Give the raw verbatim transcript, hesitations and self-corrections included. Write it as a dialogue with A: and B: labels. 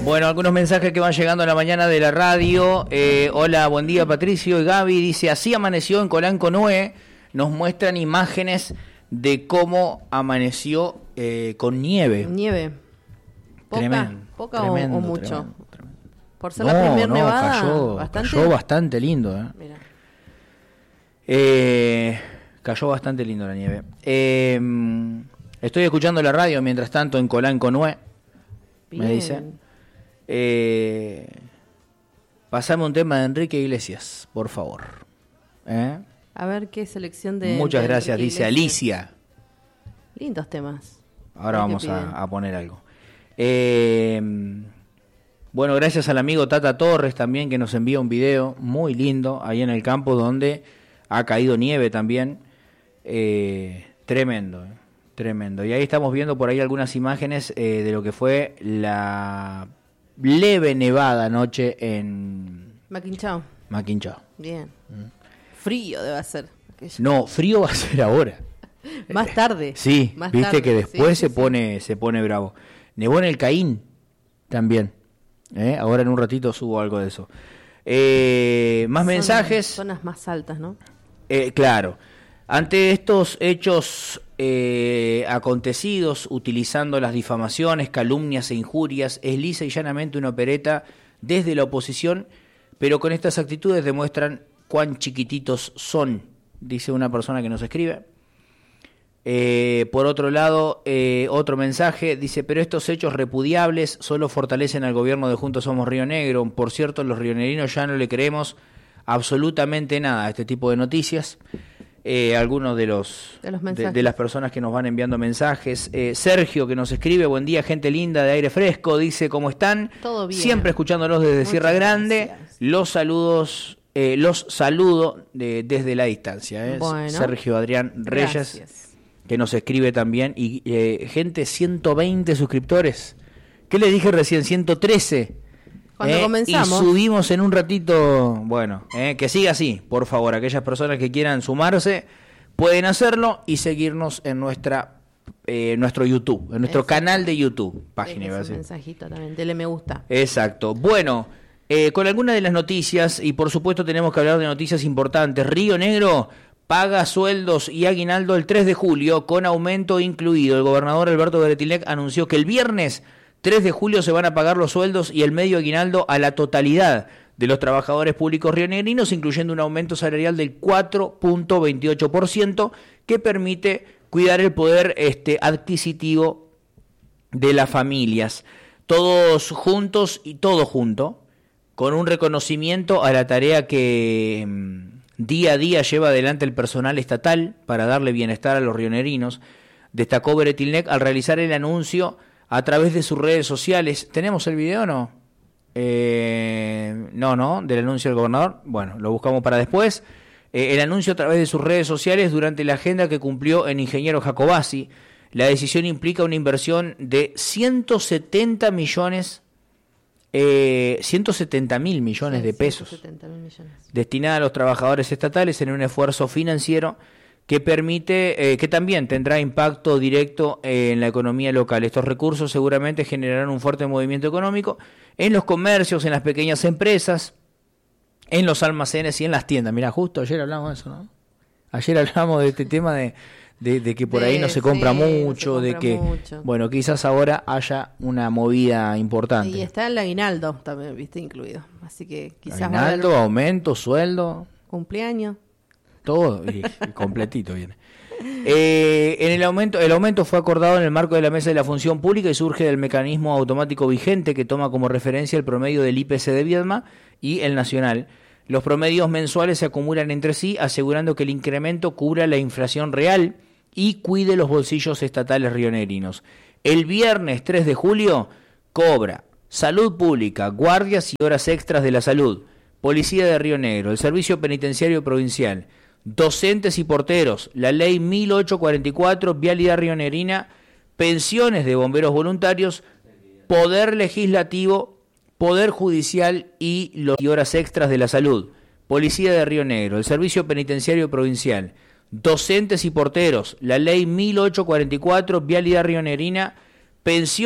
A: Bueno, algunos mensajes que van llegando a la mañana de la radio. Eh, hola, buen día Patricio y Gaby. Dice, así amaneció en Colanco Noé. Nos muestran imágenes de cómo amaneció eh, con nieve.
B: Nieve. ¿Poca,
A: tremendo,
B: poca
A: tremendo,
B: o, o mucho?
A: Tremendo, tremendo.
B: Por ser
A: no,
B: la primera
A: no,
B: nevada,
A: cayó
B: ¿bastante?
A: cayó bastante lindo. ¿eh?
B: Mira.
A: Eh, cayó bastante lindo la nieve. Eh, estoy escuchando la radio mientras tanto en Colanco Noé. Me dice. Eh, pasame un tema de Enrique Iglesias, por favor. ¿Eh?
B: A ver qué selección de...
A: Muchas
B: de
A: gracias,
B: Enrique
A: dice
B: Iglesias.
A: Alicia.
B: Lindos temas.
A: Ahora
B: Ay,
A: vamos a, a poner algo. Eh, bueno, gracias al amigo Tata Torres también, que nos envía un video muy lindo ahí en el campo donde ha caído nieve también. Eh, tremendo, eh, tremendo. Y ahí estamos viendo por ahí algunas imágenes eh, de lo que fue la leve nevada anoche en
B: Maquinchao.
A: Maquinchao.
B: Bien.
A: Mm.
B: Frío debe ser. Aquello.
A: No, frío va a ser ahora.
B: Más tarde.
A: Sí,
B: Más
A: viste
B: tarde.
A: que después
B: Sí,
A: se
B: sí,
A: pone se pone bravo. Nevó en el Caín también. ¿eh? Ahora en un ratito subo algo de eso. Eh, más
B: Son
A: mensajes.
B: Zonas más altas, ¿no?
A: Eh, claro. Ante estos hechos eh, acontecidos, utilizando las difamaciones, calumnias e injurias, es lisa y llanamente una opereta desde la oposición, pero con estas actitudes demuestran cuán chiquititos son, dice una persona que nos escribe. Eh, por otro lado, eh, otro mensaje, dice, pero estos hechos repudiables solo fortalecen al gobierno de Juntos Somos Río Negro. Por cierto, los rionegrinos ya no le creemos absolutamente nada a este tipo de noticias. Eh, algunos de los
B: de, los
A: de, de las personas que nos van enviando mensajes. Eh, Sergio, que nos escribe, buen día, gente linda de aire fresco, dice, ¿cómo están?
B: Todo bien.
A: Siempre escuchándolos desde
B: Muchas
A: Sierra Grande.
B: gracias.
A: Los saludos, eh, los saludo de, desde la distancia. ¿eh?
B: Bueno.
A: Sergio Adrián Reyes.
B: Gracias.
A: Que nos escribe también, y eh, gente, ciento veinte suscriptores. ¿Qué le dije recién? ciento trece.
B: Cuando
A: eh,
B: comenzamos.
A: Y subimos en un ratito, bueno, eh, que siga así, por favor. Aquellas personas que quieran sumarse pueden hacerlo y seguirnos en nuestra eh, nuestro YouTube, en nuestro
B: Exacto.
A: canal de YouTube. Página, iba a
B: Deje su
A: decir.
B: mensajito también, dele me gusta.
A: Exacto. Bueno, eh, con algunas de las noticias, y por supuesto tenemos que hablar de noticias importantes. Río Negro paga sueldos y aguinaldo el tres de julio con aumento incluido. El gobernador Alberto Beretilnec anunció que el viernes tres de julio se van a pagar los sueldos y el medio aguinaldo a la totalidad de los trabajadores públicos rionegrinos, incluyendo un aumento salarial del cuatro punto veintiocho por ciento que permite cuidar el poder este, adquisitivo de las familias. Todos juntos y todo junto, con un reconocimiento a la tarea que día a día lleva adelante el personal estatal para darle bienestar a los rionegrinos, destacó Beretilnec al realizar el anuncio a través de sus redes sociales. ¿Tenemos el video o no? Eh, no, no, del anuncio del gobernador. Bueno, lo buscamos para después. Eh, el anuncio a través de sus redes sociales durante la agenda que cumplió en Ingeniero Jacobasi. La decisión implica una inversión de ciento setenta millones Eh, ciento setenta mil millones
B: Sí,
A: de pesos
B: ciento setenta mil millones.
A: destinada a los trabajadores estatales en un esfuerzo financiero que permite, eh, que también tendrá impacto directo eh, en la economía local. Estos recursos seguramente generarán un fuerte movimiento económico en los comercios, en las pequeñas empresas, en los almacenes y en las tiendas. Mira, justo ayer hablamos de eso, ¿no? Ayer hablamos de este tema de De, de que por
B: de,
A: ahí no se compra
B: sí,
A: mucho,
B: no se
A: de
B: compra
A: que,
B: mucho.
A: bueno, quizás ahora haya una movida importante.
B: Y está el aguinaldo también, viste, incluido. Así que quizás va a
A: Aguinaldo,
B: haber
A: aumento, sueldo,
B: cumpleaños.
A: todo, y, y completito viene. Eh, en el aumento, el aumento fue acordado en el marco de la Mesa de la Función Pública y surge del mecanismo automático vigente que toma como referencia el promedio del I P C de Viedma y el nacional. Los promedios mensuales se acumulan entre sí, asegurando que el incremento cubra la inflación real y cuide los bolsillos estatales rionegrinos. El viernes tres de julio cobra Salud Pública, guardias y horas extras de la salud, Policía de Río Negro, el Servicio Penitenciario Provincial, docentes y porteros, la Ley mil ochocientos cuarenta y cuatro, Vialidad Rionegrina, pensiones de bomberos voluntarios, Poder Legislativo, Poder Judicial y los y horas extras de la salud, Policía de Río Negro, el Servicio Penitenciario Provincial, docentes y porteros, la Ley mil ochocientos cuarenta y cuatro, Vialidad Rionegrina, pensiones